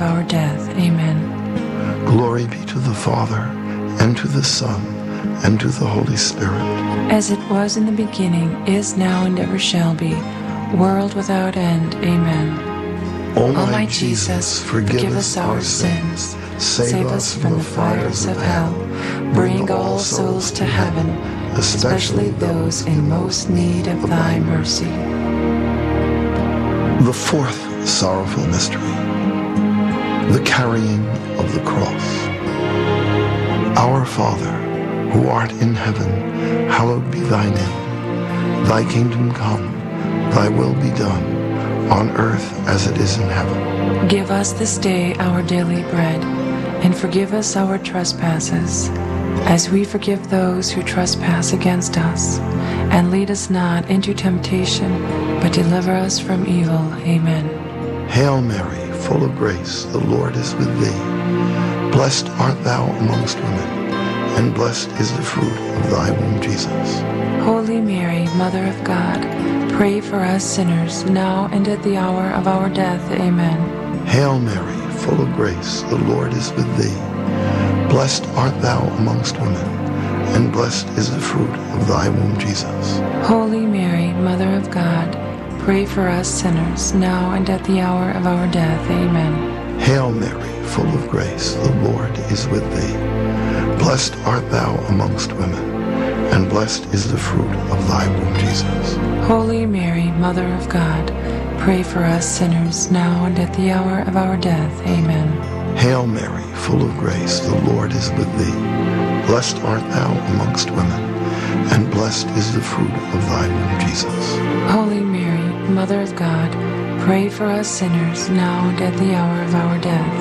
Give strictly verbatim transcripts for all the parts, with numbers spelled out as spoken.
of our death. Amen. Glory be to the Father, and to the Son, and to the Holy Spirit. As it was in the beginning, is now, and ever shall be, world without end. Amen. O O my my Jesus, Jesus, forgive us our sins, save us from the fires of hell, bring all souls to heaven, especially those in most need of thy mercy. The fourth sorrowful mystery, the carrying of the cross. Our Father, who art in heaven, hallowed be thy name. Thy kingdom come, thy will be done, on earth as it is in heaven. Give us this day our daily bread, and forgive us our trespasses, as we forgive those who trespass against us. And lead us not into temptation, but deliver us from evil. Amen. Hail Mary, full of grace, the Lord is with thee. Blessed art thou amongst women, and blessed is the fruit of thy womb, Jesus. Holy Mary, Mother of God, pray for us sinners, now and at the hour of our death. Amen. Hail Mary, full of grace, the Lord is with thee. Blessed art thou amongst women, and blessed is the fruit of thy womb, Jesus. Holy Mary, Mother of God, pray for us sinners, now and at the hour of our death. Amen. Hail Mary, full of grace, the Lord is with thee. Blessed art thou amongst women, and blessed is the fruit of thy womb, Jesus. Holy Mary, Mother of God, pray for us sinners, now and at the hour of our death. Amen. Hail Mary, full of grace, the Lord is with thee. Blessed art thou amongst women, and blessed is the fruit of thy womb, Jesus. Holy Mary, Mother of God, pray for us sinners, now and at the hour of our death.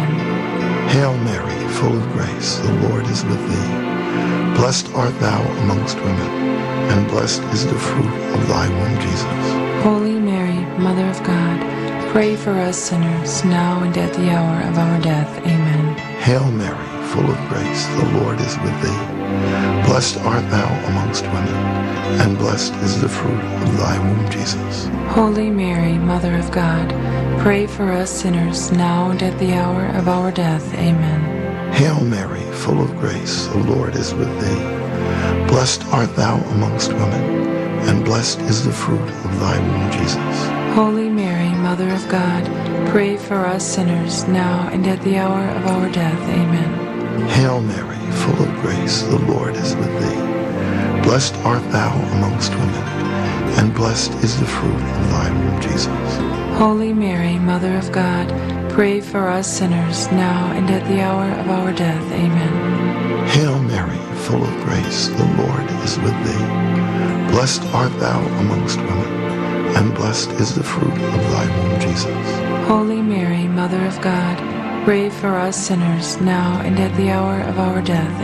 Amen. Hail Mary, full of grace, the Lord is with thee. Blessed art thou amongst women, and blessed is the fruit of thy womb, Jesus. Holy Mary, Mother of God, pray for us sinners, now and at the hour of our death. Amen. Hail Mary, full of grace, the Lord is with thee. Blessed art thou amongst women, and blessed is the fruit of thy womb, Jesus. Holy Mary, Mother of God, pray for us sinners, now and at the hour of our death. Amen. Hail Mary, full of grace, the Lord is with thee. Blessed art thou amongst women, and blessed is the fruit of thy womb, Jesus. Holy Mary, Mother of God, pray for us sinners, now and at the hour of our death. Amen. Hail Mary, full of grace, the Lord is with thee. Blessed art thou amongst women, and blessed is the fruit of thy womb, Jesus. Holy Mary, Mother of God, pray for us sinners, now and at the hour of our death. Amen. Hail Mary, full of grace, the Lord is with thee. Blessed art thou amongst women, and blessed is the fruit of thy womb, Jesus. Holy Mary, Mother of God, pray for us sinners, now and at the hour of our death.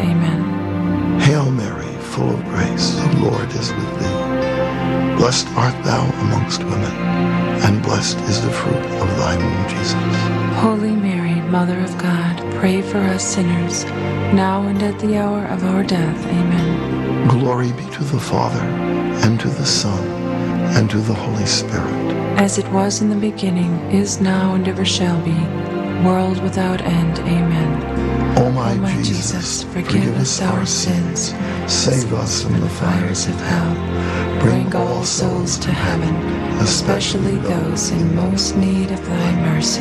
Amen. Hail Mary, full of grace, the Lord is with thee. Blessed art thou amongst women, and blessed is the fruit of thy womb, Jesus. Holy Mary, Mother of God, pray for us sinners, now and at the hour of our death. Amen. Glory be to the Father, and to the Son, and to the Holy Spirit. As it was in the beginning, is now, and ever shall be, world without end. Amen. O my, O my Jesus, Jesus, forgive us our sins, save us from the fires of hell, bring all souls to heaven, especially those in most need of thy mercy.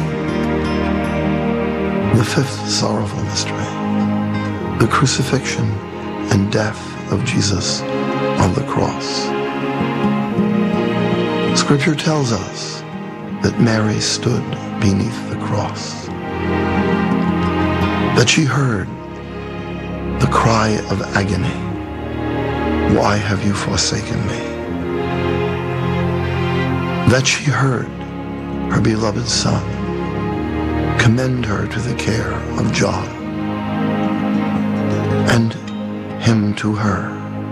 The fifth sorrowful mystery, the crucifixion and death of Jesus on the cross. Scripture tells us that Mary stood beneath the cross, that she heard the cry of agony, "Why have you forsaken me?" That she heard her beloved Son commend her to the care of John, and him to her.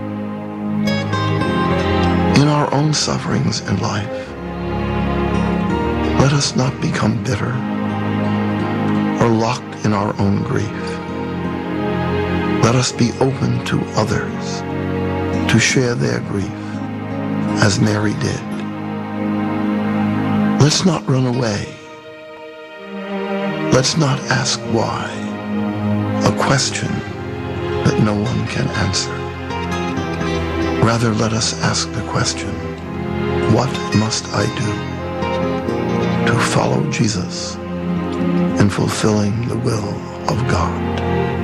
In our own sufferings in life, let us not become bitter or locked in our own grief. Let us be open to others to share their grief as Mary did. Let's not run away. Let's not ask why, a question that no one can answer. Rather, let us ask the question, what must I do to follow Jesus in fulfilling the will of God?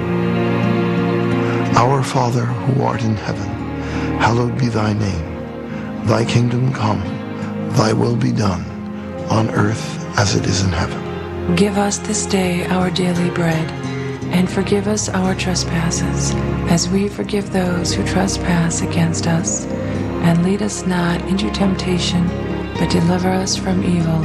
Our Father, who art in heaven, hallowed be thy name. Thy kingdom come, thy will be done, on earth as it is in heaven. Give us this day our daily bread, and forgive us our trespasses, as we forgive those who trespass against us. And lead us not into temptation, but deliver us from evil.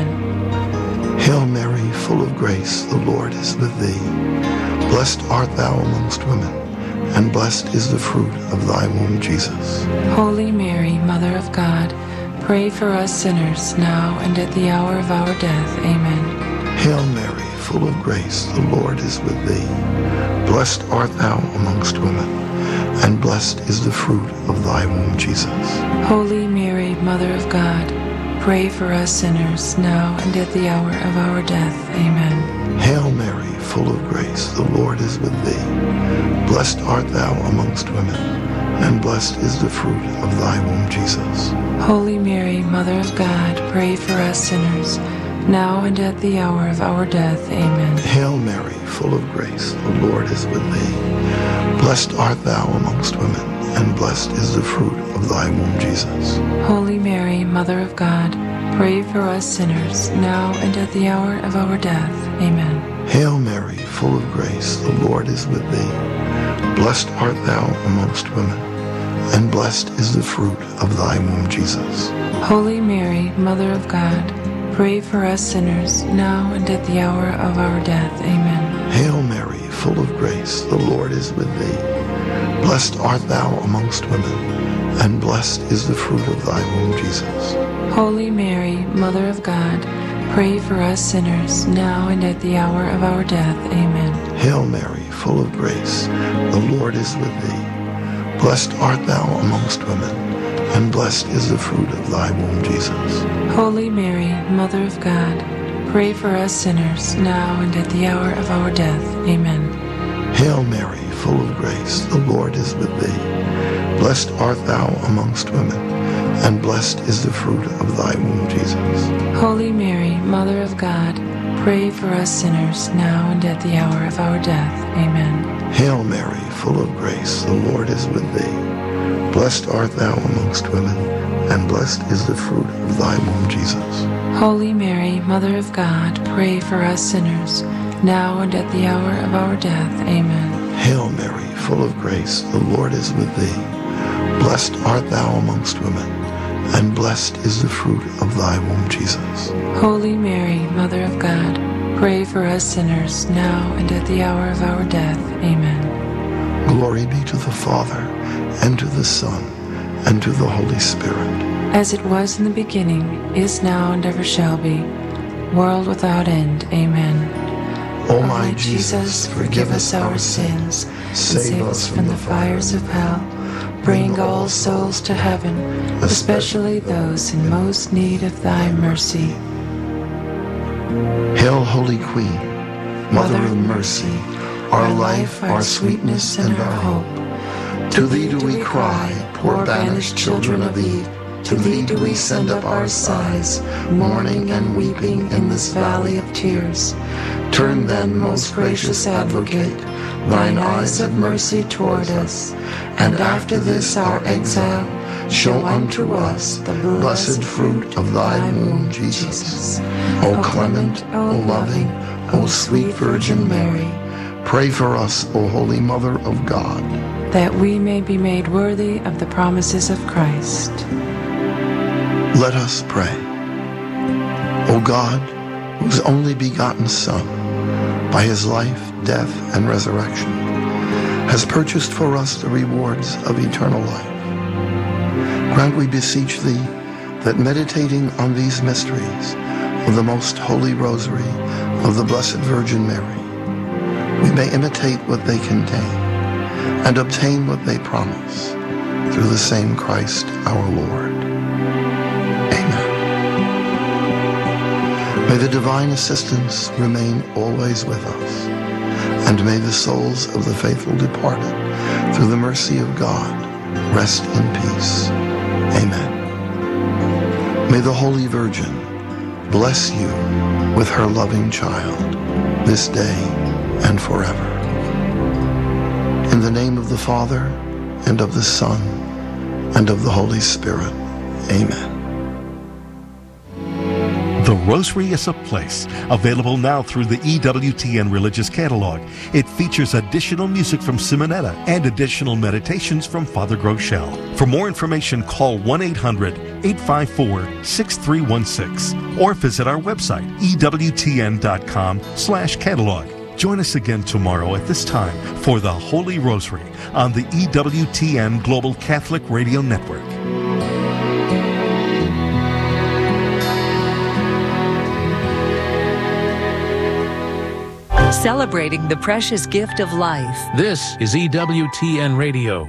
Amen. Hail Mary, full of grace, the Lord is with thee. Blessed art thou amongst women, and blessed is the fruit of thy womb, Jesus. Holy Mary, Mother of God, pray for us sinners, now and at the hour of our death. Amen. Hail Mary, full of grace, the Lord is with thee. Blessed art thou amongst women, and blessed is the fruit of thy womb, Jesus. Holy Mary, Mother of God, pray for us sinners, now and at the hour of our death. Amen. Hail Mary, full of grace, the Lord is with thee. Blessed art thou amongst women, and blessed is the fruit of thy womb, Jesus. Holy Mary, Mother of God, pray for us sinners, now and at the hour of our death. Amen. Hail Mary, full of grace, the Lord is with thee. Blessed art thou amongst women, and blessed is the fruit of thy womb, Jesus. Holy Mary, Mother of God, pray for us sinners, now and at the hour of our death. Amen. Hail Mary, full of grace, the Lord is with thee. Blessed art thou amongst women, and blessed is the fruit of thy womb, Jesus. Holy Mary, Mother of God, pray for us sinners, now and at the hour of our death. Amen. Hail Mary, full of grace, the Lord is with thee. Blessed art thou amongst women, and blessed is the fruit of thy womb, Jesus. Holy Mary, Mother of God, pray for us sinners, now and at the hour of our death. Amen. Hail Mary, full of grace, the Lord is with thee. Blessed art thou amongst women, and blessed is the fruit of thy womb, Jesus. Holy Mary, Mother of God, pray for us sinners, now and at the hour of our death. Amen. Hail Mary, full of grace, the Lord is with thee. Blessed art thou amongst women, and blessed is the fruit of thy womb, Jesus. Holy Mary, Mother of God, pray for us sinners, now and at the hour of our death. Amen. Hail Mary, full of grace, the Lord is with thee. Blessed art thou amongst women, and blessed is the fruit of thy womb, Jesus. Holy Mary, Mother of God, pray for us sinners, now and at the hour of our death. Amen. Hail Mary, full of grace, the Lord is with thee. Blessed art thou amongst women, and blessed is the fruit of thy womb, Jesus. Holy Mary, Mother of God, pray for us sinners, now and at the hour of our death. Amen. Glory be to the Father, and to the Son, and to the Holy Spirit. As it was in the beginning, is now, and ever shall be, world without end. Amen. O my Jesus, forgive us our sins, save us from the fires of hell. Bring all souls to heaven, especially those in most need of thy mercy. Hail, Holy Queen, Mother of mercy, our life, our sweetness, and our hope. To thee do we cry, poor banished children of Eve. To thee do we send up our sighs, mourning and weeping in this valley of tears. Turn then, most gracious Advocate, thine eyes of mercy toward us, and after this our exile, show unto us the blessed fruit of thy womb, Jesus. O clement, O loving, O sweet Virgin Mary, pray for us, O Holy Mother of God, that we may be made worthy of the promises of Christ. Let us pray. O God, whose only begotten Son, by his life, death, and resurrection, has purchased for us the rewards of eternal life, grant, we beseech thee, that meditating on these mysteries of the most holy rosary of the Blessed Virgin Mary, we may imitate what they contain and obtain what they promise, through the same Christ our Lord. Amen. May the divine assistance remain always with us, and may the souls of the faithful departed, through the mercy of God, rest in peace. Amen. May the Holy Virgin bless you with her loving child, this day and forever. In the name of the Father, and of the Son, and of the Holy Spirit. Amen. The Rosary is a Place, available now through the E W T N Religious Catalog. It features additional music from Simonetta and additional meditations from Father Groeschel. For more information, call one eight hundred, eight five four, six three one six or visit our website, E W T N dot com slash catalog. Join us again tomorrow at this time for the Holy Rosary on the E W T N Global Catholic Radio Network. Celebrating the precious gift of life. This is E W T N Radio.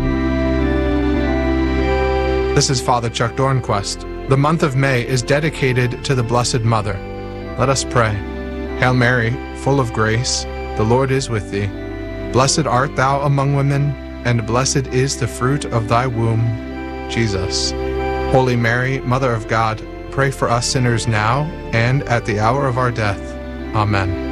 This is Father Chuck Dornquist. The month of May is dedicated to the Blessed Mother. Let us pray. Hail Mary, full of grace, the Lord is with thee. Blessed art thou among women, and blessed is the fruit of thy womb, Jesus. Holy Mary, Mother of God, pray for us sinners now and at the hour of our death. Amen.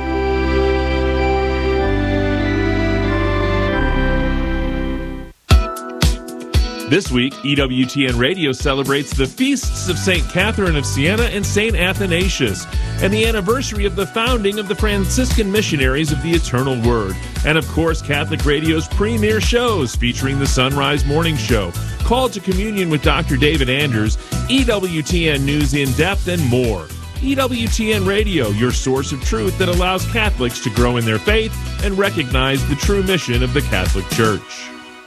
This week, E W T N Radio celebrates the feasts of Saint Catherine of Siena and Saint Athanasius, and the anniversary of the founding of the Franciscan Missionaries of the Eternal Word, and of course, Catholic Radio's premier shows featuring the Sunrise Morning Show, Call to Communion with Doctor David Anders, E W T N News in Depth, and more. E W T N Radio, your source of truth that allows Catholics to grow in their faith and recognize the true mission of the Catholic Church.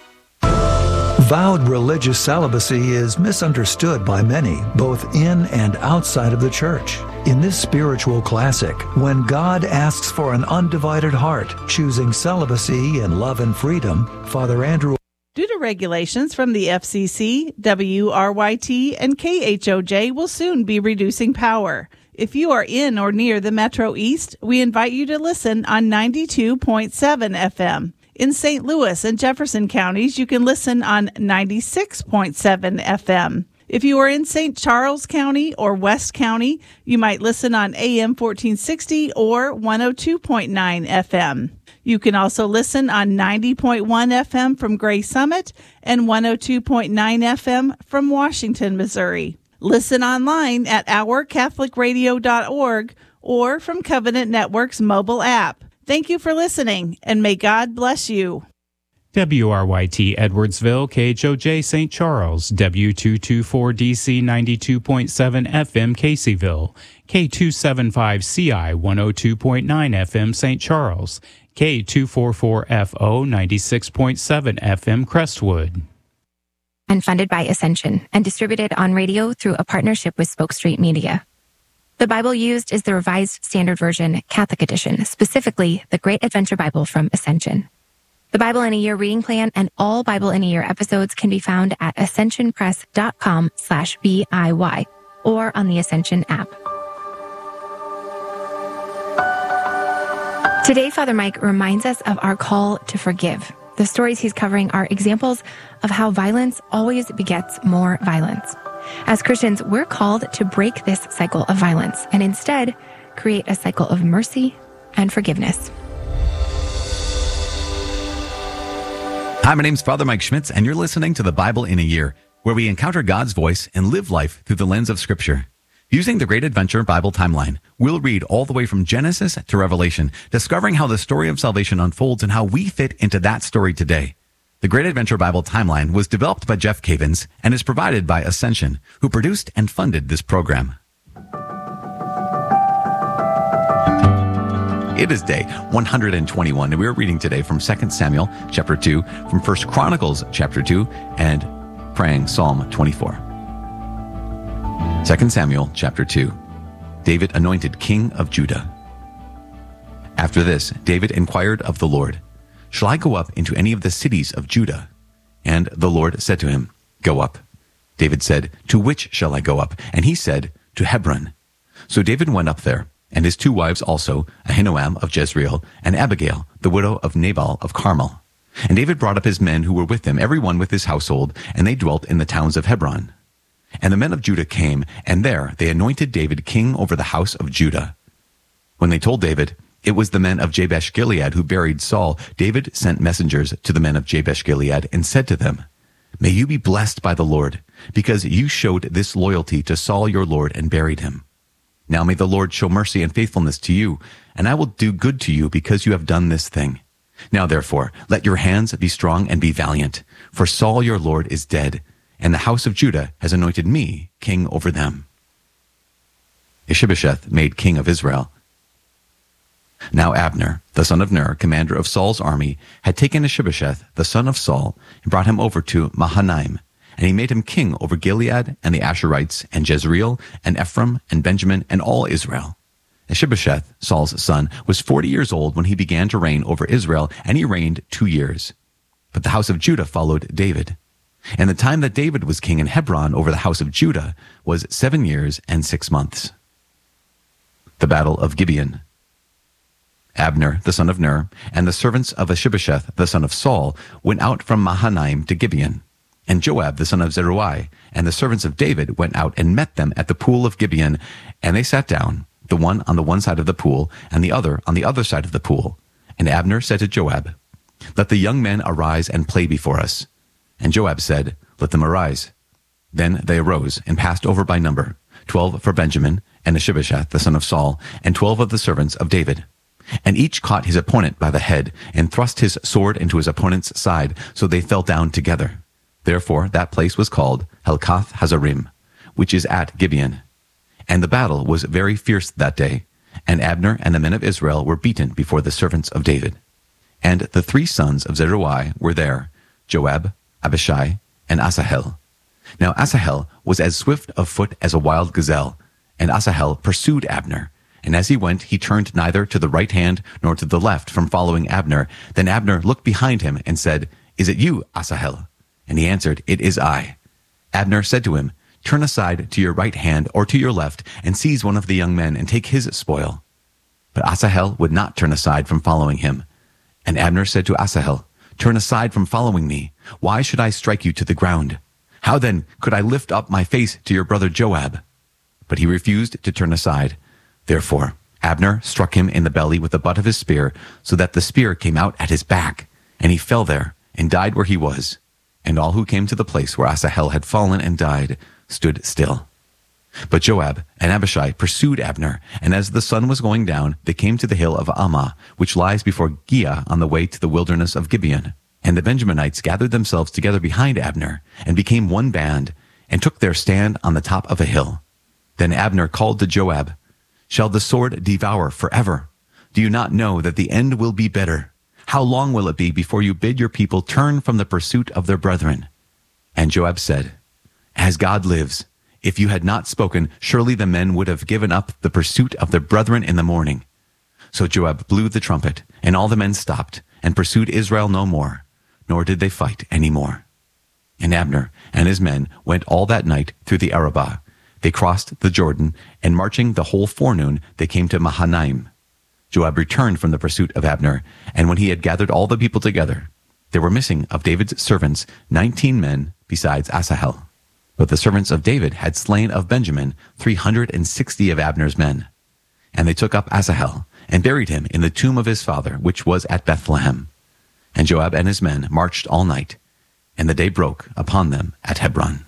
Vowed religious celibacy is misunderstood by many, both in and outside of the church. In this spiritual classic, when God asks for an undivided heart, choosing celibacy in love and freedom, Father Andrew. Due to regulations from the F C C, W R Y T, and K H O J will soon be reducing power. If you are in or near the Metro East, we invite you to listen on ninety-two point seven F M. In Saint Louis and Jefferson counties, you can listen on ninety-six point seven F M. If you are in Saint Charles County or West County, you might listen on A M fourteen sixty or one oh two point nine F M. You can also listen on ninety point one F M from Gray Summit and one oh two point nine F M from Washington, Missouri. Listen online at our catholic radio dot org or from Covenant Network's mobile app. Thank you for listening, and may God bless you. W R Y T Edwardsville, K H O J Saint Charles, W two twenty-four D C ninety-two point seven F M Caseyville, K two seventy-five C I one oh two point nine F M Saint Charles, K two forty-four F O ninety-six point seven F M Crestwood. And funded by Ascension and distributed on radio through a partnership with Spoke Street Media. The Bible used is the Revised Standard Version, Catholic Edition, specifically the Great Adventure Bible from Ascension. The Bible in a Year reading plan and all Bible in a Year episodes can be found at ascensionpress.com slash BIY or on the Ascension app. Today, Father Mike reminds us of our call to forgive. The stories he's covering are examples of how violence always begets more violence. As Christians, we're called to break this cycle of violence and instead create a cycle of mercy and forgiveness. Hi, my name's Father Mike Schmitz, and you're listening to the Bible in a Year, where we encounter God's voice and live life through the lens of Scripture. Using the Great Adventure Bible timeline, we'll read all the way from Genesis to Revelation, discovering how the story of salvation unfolds and how we fit into that story today. The Great Adventure Bible Timeline was developed by Jeff Cavins and is provided by Ascension, who produced and funded this program. It is day one hundred twenty-one, and we are reading today from Second Samuel chapter two, from First Chronicles chapter two, and praying Psalm twenty-four. Second Samuel chapter two. David anointed king of Judah. After this, David inquired of the Lord, "Shall I go up into any of the cities of Judah?" And the Lord said to him, "Go up." David said, "To which shall I go up?" And he said, "To Hebron." So David went up there, and his two wives also, Ahinoam of Jezreel, and Abigail, the widow of Nabal of Carmel. And David brought up his men who were with him, every one with his household, and they dwelt in the towns of Hebron. And the men of Judah came, and there they anointed David king over the house of Judah. When they told David, it was the men of Jabesh Gilead who buried Saul, David sent messengers to the men of Jabesh Gilead and said to them, May you be blessed by the Lord, because you showed this loyalty to Saul your Lord and buried him. Now may the Lord show mercy and faithfulness to you, and I will do good to you because you have done this thing. Now therefore, let your hands be strong and be valiant, for Saul your Lord is dead, and the house of Judah has anointed me king over them. Ishbosheth made king of Israel. Now Abner, the son of Ner, commander of Saul's army, had taken Ishbosheth, the son of Saul, and brought him over to Mahanaim, and he made him king over Gilead and the Asherites and Jezreel and Ephraim and Benjamin and all Israel. Ishbosheth, Saul's son, was forty years old when he began to reign over Israel, and he reigned two years. But the house of Judah followed David. And the time that David was king in Hebron over the house of Judah was seven years and six months. The battle of Gibeon. Abner, the son of Ner, and the servants of Ishbosheth, the son of Saul, went out from Mahanaim to Gibeon. And Joab, the son of Zeruiah, and the servants of David went out and met them at the pool of Gibeon, and they sat down, the one on the one side of the pool, and the other on the other side of the pool. And Abner said to Joab, Let the young men arise and play before us. And Joab said, Let them arise. Then they arose and passed over by number, twelve for Benjamin, and Ishbosheth, the son of Saul, and twelve of the servants of David. And each caught his opponent by the head, and thrust his sword into his opponent's side, so they fell down together. Therefore that place was called Helkath Hazarim, which is at Gibeon. And the battle was very fierce that day, and Abner and the men of Israel were beaten before the servants of David. And the three sons of Zeruiah were there, Joab, Abishai, and Asahel. Now Asahel was as swift of foot as a wild gazelle, and Asahel pursued Abner. And as he went, he turned neither to the right hand nor to the left from following Abner. Then Abner looked behind him and said, Is it you, Asahel? And he answered, It is I. Abner said to him, Turn aside to your right hand or to your left, and seize one of the young men, and take his spoil. But Asahel would not turn aside from following him. And Abner said to Asahel, Turn aside from following me. Why should I strike you to the ground? How then could I lift up my face to your brother Joab? But he refused to turn aside. Therefore Abner struck him in the belly with the butt of his spear, so that the spear came out at his back, and he fell there, and died where he was. And all who came to the place where Asahel had fallen and died stood still. But Joab and Abishai pursued Abner, and as the sun was going down, they came to the hill of Ammah, which lies before Giah on the way to the wilderness of Gibeon. And the Benjaminites gathered themselves together behind Abner, and became one band, and took their stand on the top of a hill. Then Abner called to Joab, Shall the sword devour forever? Do you not know that the end will be bitter? How long will it be before you bid your people turn from the pursuit of their brethren? And Joab said, As God lives, if you had not spoken, surely the men would have given up the pursuit of their brethren in the morning. So Joab blew the trumpet, and all the men stopped, and pursued Israel no more, nor did they fight any more. And Abner and his men went all that night through the Arabah. They crossed the Jordan, and marching the whole forenoon, they came to Mahanaim. Joab returned from the pursuit of Abner, and when he had gathered all the people together, there were missing of David's servants nineteen men besides Asahel. But the servants of David had slain of Benjamin three hundred and sixty of Abner's men. And they took up Asahel, and buried him in the tomb of his father, which was at Bethlehem. And Joab and his men marched all night, and the day broke upon them at Hebron.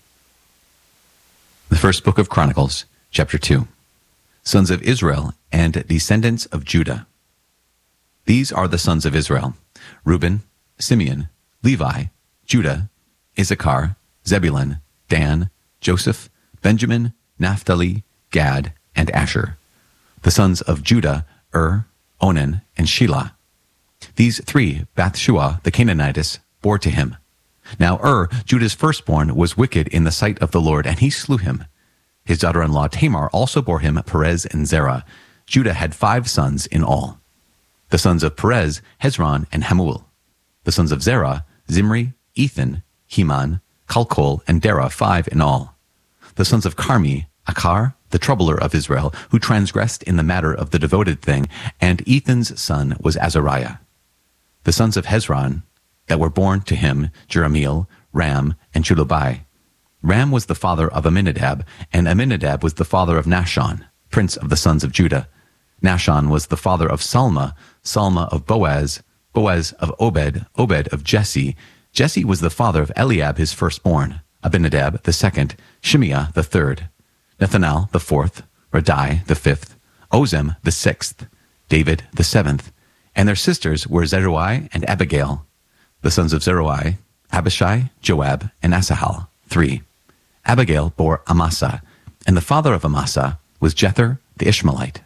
The first book of Chronicles, chapter two. Sons of Israel and descendants of Judah. These are the sons of Israel: Reuben, Simeon, Levi, Judah, Issachar, Zebulun, Dan, Joseph, Benjamin, Naphtali, Gad, and Asher. The sons of Judah: Er, Onan, and Shelah. These three Bathshua the Canaanitess bore to him. Now Er, Judah's firstborn, was wicked in the sight of the Lord, and he slew him. His daughter-in-law Tamar also bore him Perez and Zerah. Judah had five sons in all. The sons of Perez, Hezron and Hamuel. The sons of Zerah, Zimri, Ethan, Heman, Calcol, and Dara, five in all. The sons of Carmi, Achar, the troubler of Israel, who transgressed in the matter of the devoted thing, and Ethan's son was Azariah. The sons of Hezron that were born to him, Jerahmeel, Ram, and Chulubai. Ram was the father of Aminadab, and Aminadab was the father of Nahshon, prince of the sons of Judah. Nahshon was the father of Salma, Salma of Boaz, Boaz of Obed, Obed of Jesse. Jesse was the father of Eliab, his firstborn, Abinadab the second, Shimeah the third, Nethanel the fourth, Radai the fifth, Ozem the sixth, David the seventh, and their sisters were Zeruiah and Abigail. The sons of Zeruiah, Abishai, Joab, and Asahel, three. Abigail bore Amasa, and the father of Amasa was Jether the Ishmaelite.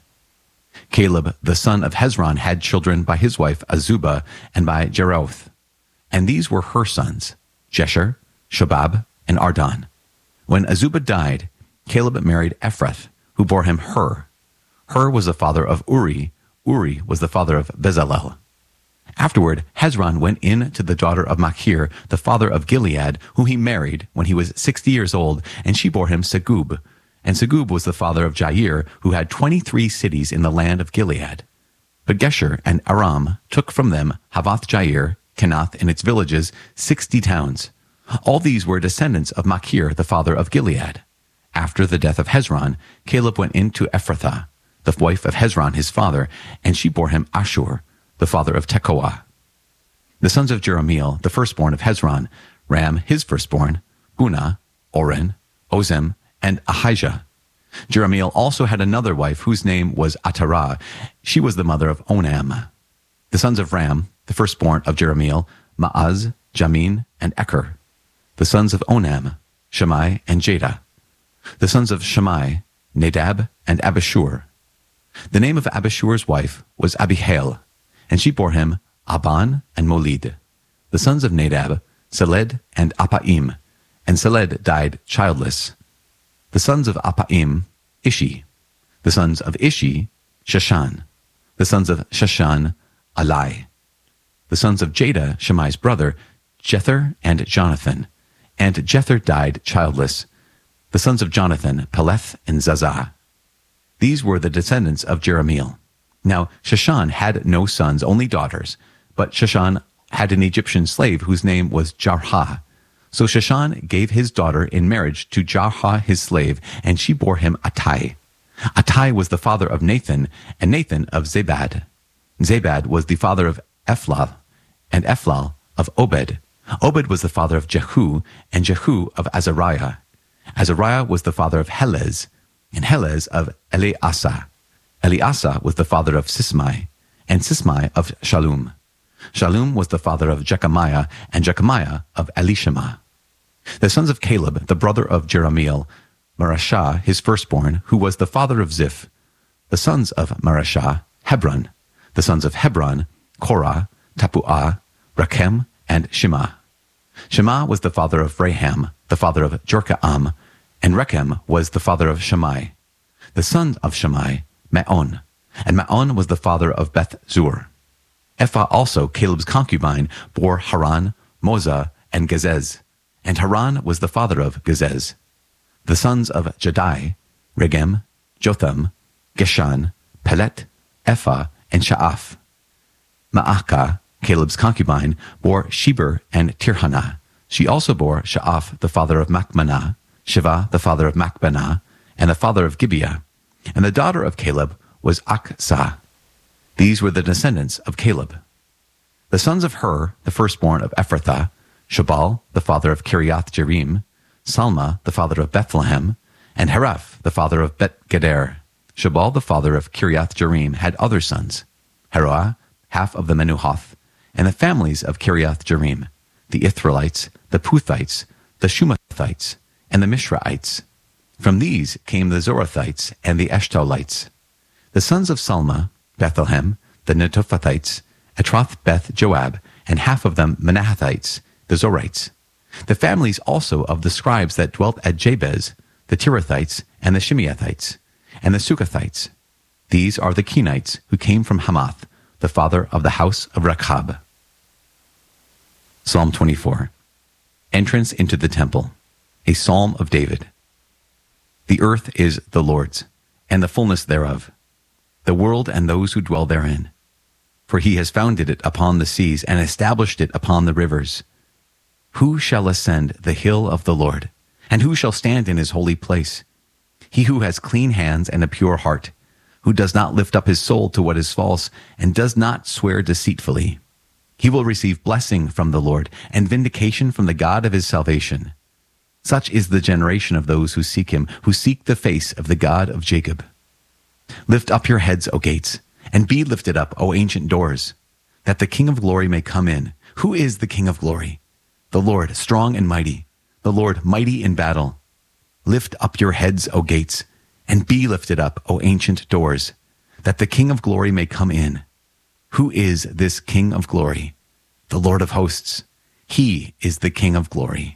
Caleb the son of Hezron had children by his wife Azubah and by Jeroth, and these were her sons, Jesher, Shobab, and Ardon. When Azubah died, Caleb married Ephrath, who bore him Hur. Hur was the father of Uri. Uri was the father of Bezalel. Afterward, Hezron went in to the daughter of Machir, the father of Gilead, whom he married when he was sixty years old, and she bore him Segub. And Segub was the father of Jair, who had twenty-three cities in the land of Gilead. But Gesher and Aram took from them Havoth Jair, Kenath and its villages, sixty towns. All these were descendants of Machir, the father of Gilead. After the death of Hezron, Caleb went in to Ephrathah, the wife of Hezron his father, and she bore him Ashur, the father of Tekoa. The sons of Jerahmeel, the firstborn of Hezron, Ram his firstborn, Bunah, Oren, Ozem, and Ahijah. Jerahmeel also had another wife whose name was Atarah. She was the mother of Onam. The sons of Ram, the firstborn of Jerahmeel, Maaz, Jamin, and Eker. The sons of Onam, Shammai and Jada. The sons of Shammai, Nadab and Abishur. The name of Abishur's wife was Abihail, and she bore him Aban and Molid. The sons of Nadab, Seled and Apaim, and Seled died childless. The sons of Apaim, Ishi. The sons of Ishi, Shashan. The sons of Shashan, Alai. The sons of Jada, Shammai's brother, Jether and Jonathan. And Jether died childless. The sons of Jonathan, Peleth and Zazah. These were the descendants of Jerahmeel. Now Shashan had no sons, only daughters, but Shashan had an Egyptian slave whose name was Jarha. So Shashan gave his daughter in marriage to Jarha his slave, and she bore him Attai. Attai was the father of Nathan, and Nathan of Zabad. Zabad was the father of Ephlal, and Ephlal of Obed. Obed was the father of Jehu, and Jehu of Azariah. Azariah was the father of Helez, and Helez of Eleasa. Eleasa was the father of Sismai, and Sismai of Shallum. Shallum was the father of Jechamiah, and Jechamiah of Elishama. The sons of Caleb, the brother of Jerahmeel, Marashah, his firstborn, who was the father of Ziph. The sons of Marashah, Hebron. The sons of Hebron, Korah, Tapuah, Rechem, and Shema. Shema was the father of Raham, the father of Jorkaam, and Rechem was the father of Shammai. The son of Shammai, Maon, and Maon was the father of Beth Zur. Ephah also, Caleb's concubine, bore Haran, Moza, and Gezez, and Haran was the father of Gezez. The sons of Jadai, Regem, Jotham, Geshan, Pelet, Ephah, and Sha'af. Ma'akah, Caleb's concubine, bore Sheber and Tirhana. She also bore Sha'af, the father of Machmanah, Shiva, the father of Machbenah, and the father of Gibeah. And the daughter of Caleb was Aksah. These were the descendants of Caleb. The sons of Hur, the firstborn of Ephrathah, Shabal, the father of Kiriath Jearim, Salma, the father of Bethlehem, and Haraph, the father of Bet-Geder. Shabal, the father of Kiriath Jearim, had other sons, Haroah, half of the Menuhoth, and the families of Kiriath Jearim, the Ithralites, the Puthites, the Shumathites, and the Mishraites. From these came the Zorathites and the Eshtaulites. The sons of Salma, Bethlehem, the Netophathites, Atroth Beth Joab, and half of them Manahathites, the Zorites. The families also of the scribes that dwelt at Jabez, the Tirathites, and the Shimeathites, and the Sukathites. These are the Kenites who came from Hamath, the father of the house of Rechab. Psalm twenty-four. Entrance into the temple. A psalm of David. The earth is the Lord's, and the fullness thereof, the world and those who dwell therein. For he has founded it upon the seas, and established it upon the rivers. Who shall ascend the hill of the Lord? And who shall stand in his holy place? He who has clean hands and a pure heart, who does not lift up his soul to what is false, and does not swear deceitfully. He will receive blessing from the Lord, and vindication from the God of his salvation. Such is the generation of those who seek him, who seek the face of the God of Jacob. Lift up your heads, O gates, and be lifted up, O ancient doors, that the King of glory may come in. Who is the King of glory? The Lord, strong and mighty, the Lord, mighty in battle. Lift up your heads, O gates, and be lifted up, O ancient doors, that the King of glory may come in. Who is this King of glory? The Lord of hosts. He is the King of glory.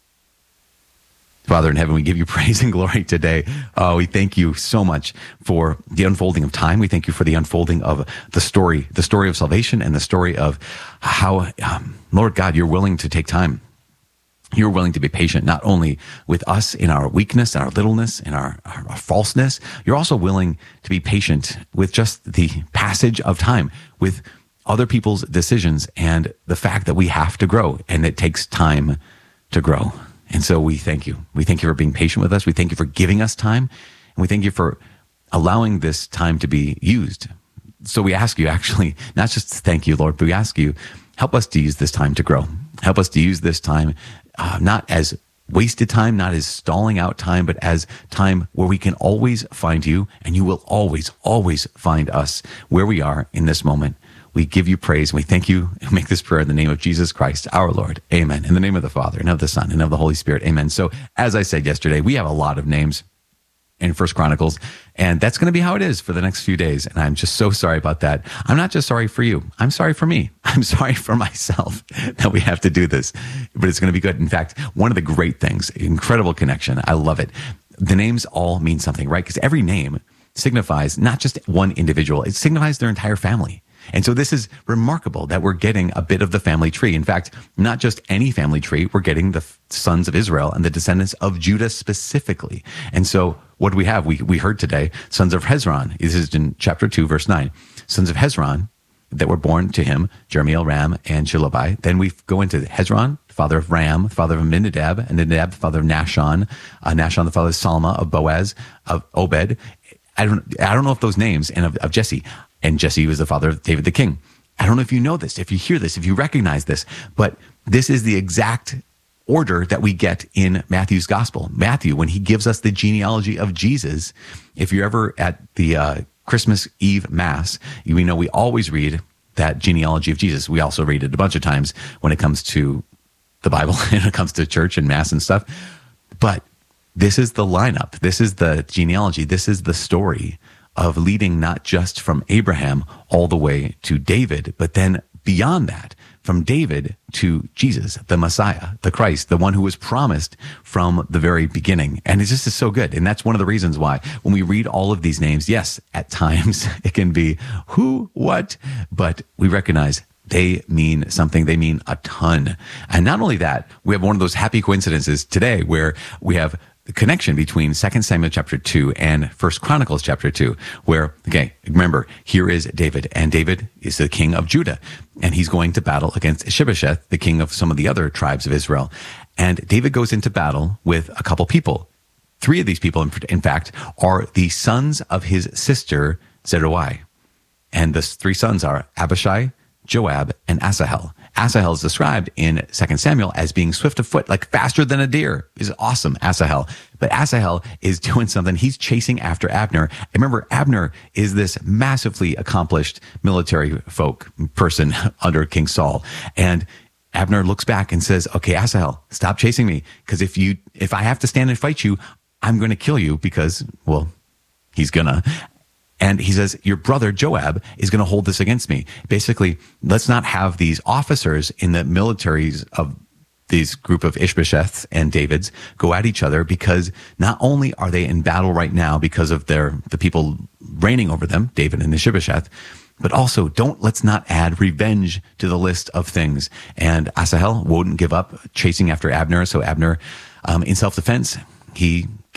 Father in heaven, we give you praise and glory today. Uh, we thank you so much for the unfolding of time. We thank you for the unfolding of the story, the story of salvation, and the story of how, um, Lord God, you're willing to take time. You're willing to be patient, not only with us in our weakness, our littleness, in our, our, our falseness. You're also willing to be patient with just the passage of time, with other people's decisions, and the fact that we have to grow, and it takes time to grow. And so we thank you. We thank you for being patient with us. We thank you for giving us time. And we thank you for allowing this time to be used. So we ask you, actually, not just thank you, Lord, but we ask you, help us to use this time to grow. Help us to use this time uh, not as wasted time, not as stalling out time, but as time where we can always find you, and you will always, always find us where we are in this moment. We give you praise, and we thank you and make this prayer in the name of Jesus Christ, our Lord. Amen. In the name of the Father, and of the Son, and of the Holy Spirit. Amen. So, as I said yesterday, we have a lot of names in First Chronicles, and that's going to be how it is for the next few days. And I'm just so sorry about that. I'm not just sorry for you. I'm sorry for me. I'm sorry for myself that we have to do this, but it's going to be good. In fact, one of the great things, incredible connection. I love it. The names all mean something, right? Because every name signifies not just one individual. It signifies their entire family. And so this is remarkable that we're getting a bit of the family tree. In fact, not just any family tree, we're getting the sons of Israel and the descendants of Judah specifically. And so what do we have? We we heard today, sons of Hezron. This is in chapter two, verse nine. Sons of Hezron that were born to him, Jeremiel, Ram, and Shelobai. Then we go into Hezron, father of Ram, father of Aminadab, and Aminadab, the father of Nahshon, uh, Nahshon, the father of Salma, of Boaz, of Obed. I don't I don't know if those names, and of, of Jesse. And Jesse was the father of David the king. I don't know if you know this, if you hear this, if you recognize this, but this is the exact order that we get in Matthew's gospel. Matthew, when he gives us the genealogy of Jesus, if you're ever at the uh, Christmas Eve Mass, we know we always read that genealogy of Jesus. We also read it a bunch of times when it comes to the Bible and it comes to church and Mass and stuff. But this is the lineup. This is the genealogy. This is the story of leading not just from Abraham all the way to David, but then beyond that, from David to Jesus, the Messiah, the Christ, the one who was promised from the very beginning. And it just is so good. And that's one of the reasons why when we read all of these names, yes, at times it can be who, what, but we recognize they mean something. They mean a ton. And not only that, we have one of those happy coincidences today where we have the connection between Second Samuel chapter two and First Chronicles chapter two, where, okay, remember, here is David, and David is the king of Judah, and he's going to battle against Ishbosheth, the king of some of the other tribes of Israel. And David goes into battle with a couple people. Three of these people, in, in fact, are the sons of his sister Zeruiah. And the three sons are Abishai, Joab, and Asahel. Asahel is described in Second Samuel as being swift of foot, like faster than a deer. Is awesome, Asahel. But Asahel is doing something. He's chasing after Abner. Remember, Abner is this massively accomplished military folk person under King Saul. And Abner looks back and says, okay, Asahel, stop chasing me. Because if you, if I have to stand and fight you, I'm going to kill you because, well, he's gonna. And he says, your brother Joab is going to hold this against me. Basically, let's not have these officers in the militaries of these group of Ishbosheths and Davids go at each other, because not only are they in battle right now because of their the people reigning over them, David and Ishbosheth, but also don't let's not add revenge to the list of things. And Asahel wouldn't give up chasing after Abner. So Abner, um, in self-defense, he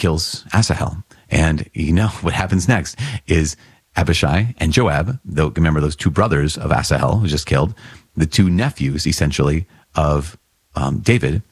kills Asahel. And you know what happens next is Abishai and Joab, though, remember those two brothers of Asahel who just killed, the two nephews essentially of um, David,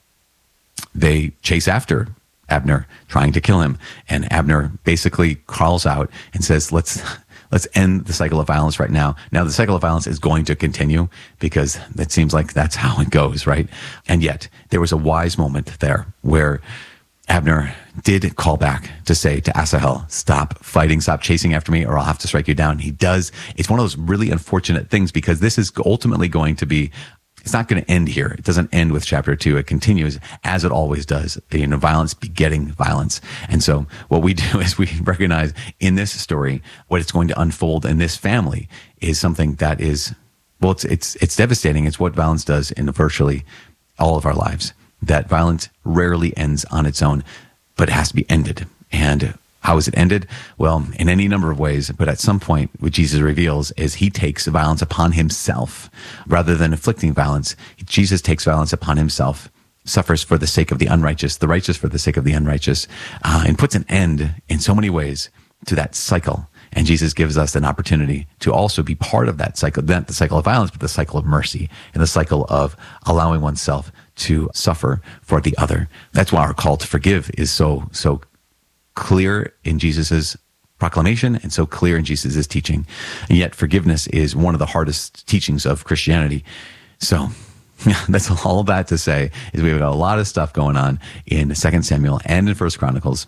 they chase after Abner, trying to kill him. And Abner basically crawls out and says, let's let's end the cycle of violence right now. Now, the cycle of violence is going to continue because it seems like that's how it goes, right? And yet, there was a wise moment there where Abner did call back to say to Asahel, stop fighting, stop chasing after me, or I'll have to strike you down. He does. It's one of those really unfortunate things because this is ultimately going to be, it's not going to end here. It doesn't end with chapter two. It continues as it always does, you know, violence begetting violence. And so what we do is we recognize in this story, what it's going to unfold in this family is something that is, well, it's, it's, it's devastating. It's what violence does in virtually all of our lives. That violence rarely ends on its own, but it has to be ended. And how is it ended? Well, in any number of ways, but at some point, what Jesus reveals is he takes violence upon himself. Rather than inflicting violence, Jesus takes violence upon himself, suffers for the sake of the unrighteous, the righteous for the sake of the unrighteous, uh, and puts an end in so many ways to that cycle. And Jesus gives us an opportunity to also be part of that cycle, not the cycle of violence, but the cycle of mercy and the cycle of allowing oneself to suffer for the other. That's why our call to forgive is so, so clear in Jesus's proclamation and so clear in Jesus's teaching. And yet forgiveness is one of the hardest teachings of Christianity. So that's all that to say is we've got a lot of stuff going on in Second Samuel and in First Chronicles.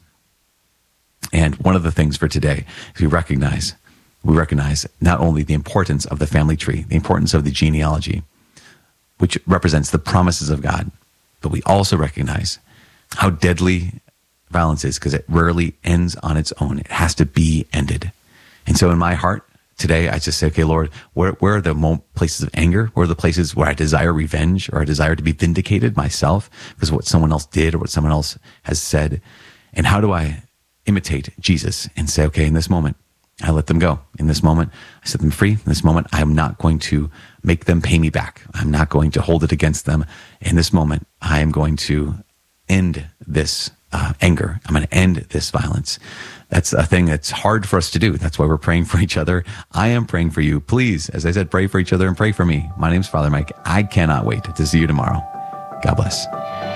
And one of the things for today is we recognize, we recognize not only the importance of the family tree, the importance of the genealogy, which represents the promises of God, but we also recognize how deadly violence is because it rarely ends on its own. It has to be ended. And so in my heart today, I just say, okay, Lord, where, where are the mo- places of anger? Where are the places where I desire revenge or I desire to be vindicated myself because of what someone else did or what someone else has said? And how do I imitate Jesus and say, okay, in this moment, I let them go. In this moment, I set them free. In this moment, I am not going to make them pay me back. I'm not going to hold it against them. In this moment, I am going to end this uh, anger. I'm going to end this violence. That's a thing that's hard for us to do. That's why we're praying for each other. I am praying for you. Please, as I said, pray for each other and pray for me. My name's Father Mike. I cannot wait to see you tomorrow. God bless.